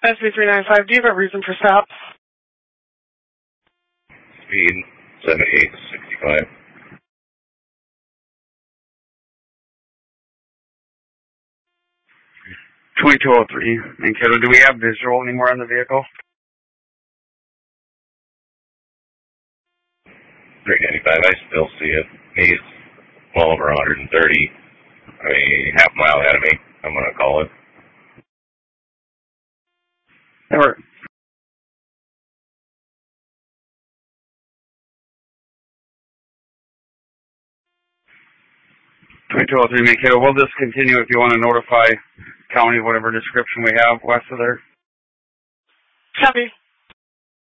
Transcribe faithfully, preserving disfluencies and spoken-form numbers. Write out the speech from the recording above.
S B three nine five, do you have a reason for stop? Speed seventy-eight sixty-five. twenty-two oh three, Mankato, do we have visual anymore on the vehicle? three ninety-five, I still see it. He's well over one hundred thirty. I mean, half a mile ahead of me. I'm going to call it. Never. twenty-two oh three, Mankato, we'll just continue if you want to notify county, whatever description we have west of there. Copy.